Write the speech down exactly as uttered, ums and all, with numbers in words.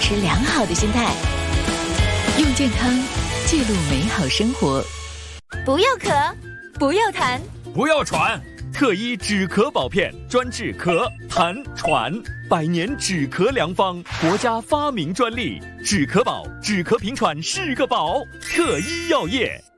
持良好的心态，用健康记录美好生活。 不要咳，不要痰， 不要喘。特医止咳宝片专治咳、痰、喘，百年止咳良方，国家发明专利。止咳宝，止咳平喘是个宝。特医药业。